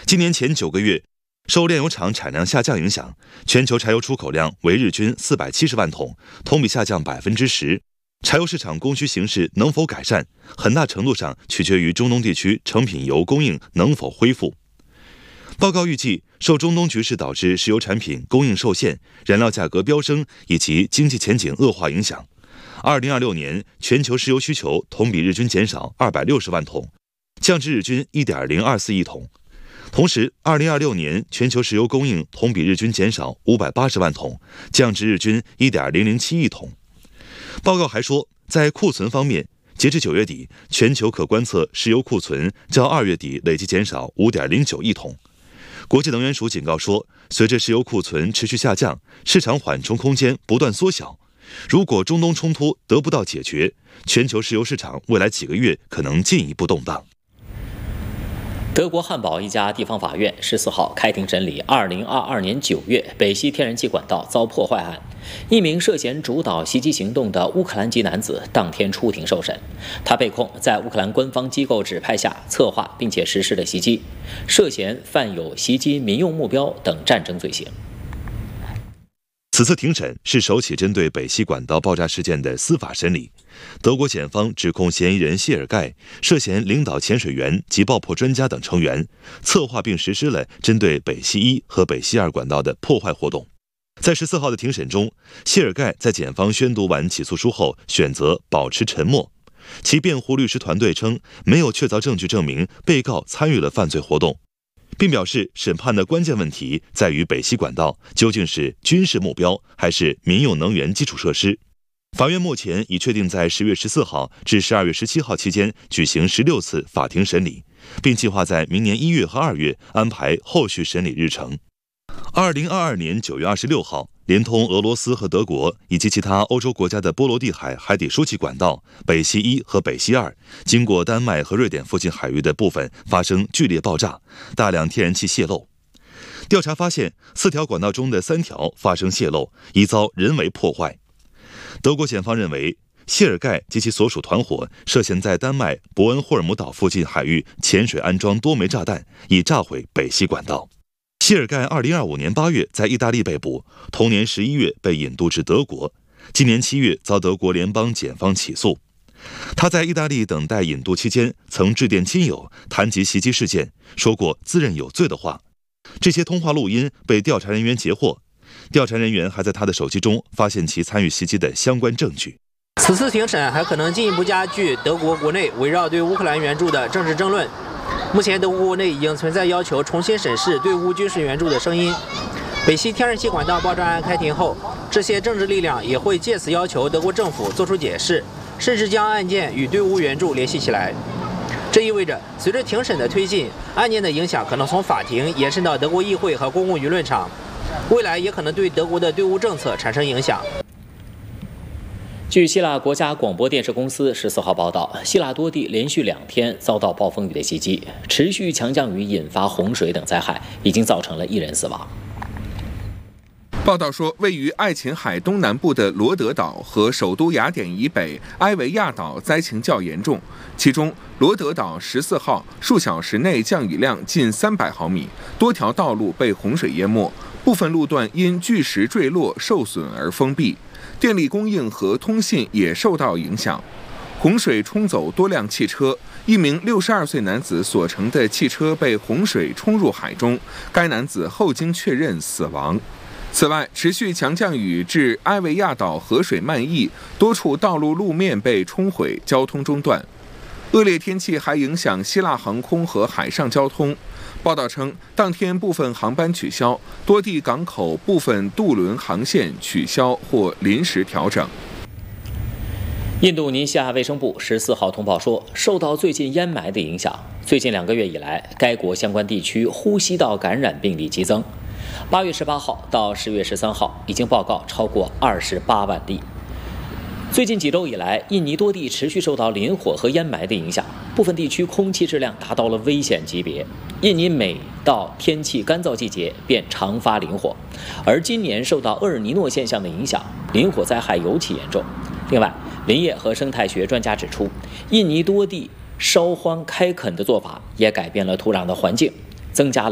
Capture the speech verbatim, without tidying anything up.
今年前九个月，受炼油厂产量下降影响，全球柴油出口量为日均四百七十万桶，同比下降百分之十。柴油市场供需形势能否改善，很大程度上取决于中东地区成品油供应能否恢复。报告预计，受中东局势导致石油产品供应受限、燃料价格飙升以及经济前景恶化影响，二零二六年全球石油需求同比日均减少二百六十万桶，降至日均 一点零二四亿桶。同时，二零二六年全球石油供应同比日均减少五百八十万桶，降至日均 一点零零七亿桶。报告还说，在库存方面，截至九月底，全球可观测石油库存较二月底累计减少 五点零九亿桶。国际能源署警告说，随着石油库存持续下降，市场缓冲空间不断缩小。如果中东冲突得不到解决，全球石油市场未来几个月可能进一步动荡。 德国汉堡一家地方法院十四号开庭审理二零二二年九月北溪天然气管道遭破坏案，一名涉嫌主导袭击行动的乌克兰籍男子当天出庭受审。他被控在乌克兰官方机构指派下策划并且实施了袭击，涉嫌犯有袭击民用目标等战争罪行。 此次庭审是首起针对北溪管道爆炸事件的司法审理。德国检方指控嫌疑人谢尔盖涉嫌领导潜水员及爆破专家等成员，策划并实施了针对北溪一和北溪二管道的破坏活动。在十四号的庭审中，谢尔盖在检方宣读完起诉书后选择保持沉默。其辩护律师团队称，没有确凿证据证明被告参与了犯罪活动，并表示审判的关键问题在于北溪管道究竟是军事目标还是民用能源基础设施。法院目前已确定在十月十四号至十二月十七号期间举行十六次法庭审理，并计划在明年一月和二月安排后续审理日程。二零二二年九月二十六号，连通俄罗斯和德国以及其他欧洲国家的波罗的海海底输气管道北溪一和北溪二，经过丹麦和瑞典附近海域的部分发生剧烈爆炸，大量天然气泄漏。调查发现，四条管道中的三条发生泄漏，已遭人为破坏。德国检方认为，谢尔盖及其所属团伙涉嫌在丹麦伯恩霍尔姆岛附近海域潜水安装多枚炸弹，以炸毁北溪管道。谢尔盖二零二五年八月在意大利被捕，同年十一月被引渡至德国，今年七月遭德国联邦检方起诉。他在意大利等待引渡期间，曾致电亲友谈及袭击事件，说过自认有罪的话。这些通话录音被调查人员截获，调查人员还在他的手机中发现其参与袭击的相关证据。 此次庭审还可能进一步加剧德国国内围绕对乌克兰援助的政治争论。目前德国国内已经存在要求重新审视对乌军事援助的声音。北溪天然气管道爆炸案开庭后，这些政治力量也会借此要求德国政府做出解释，甚至将案件与对乌援助联系起来。这意味着，随着庭审的推进，案件的影响可能从法庭延伸到德国议会和公共舆论场，未来也可能对德国的对乌政策产生影响。 据希腊国家广播电视公司十四号报道，希腊多地连续两天遭到暴风雨的袭击，持续强降雨引发洪水等灾害，已经造成了一人死亡。 报道说，位于爱琴海东南部的罗德岛和首都雅典以北埃维亚岛灾情较严重，其中罗德岛十四号数小时内降雨量近三百毫米，多条道路被洪水淹没，部分路段因巨石坠落受损而封闭，电力供应和通信也受到影响。洪水冲走多辆汽车，一名六十二岁男子所乘的汽车被洪水冲入海中，该男子后经确认死亡。此外，持续强降雨致埃维亚岛河水漫溢，多处道路路面被冲毁，交通中断。恶劣天气还影响希腊航空和海上交通。报道称，当天部分航班取消，多地港口部分渡轮航线取消或临时调整。 印度尼西亚卫生部十四号通报说，受到最近烟霾的影响，最近两个月以来，该国相关地区呼吸道感染病例激增。八月十八号到十月十三号，已经报告超过二十八万例。最近几周以来，印尼多地持续受到林火和烟霾的影响，部分地区空气质量达到了危险级别。印尼每到天气干燥季节便常发林火，而今年受到厄尔尼诺现象的影响，林火灾害尤其严重。另外，林业和生态学专家指出，印尼多地烧荒开垦的做法也改变了土壤的环境，增加了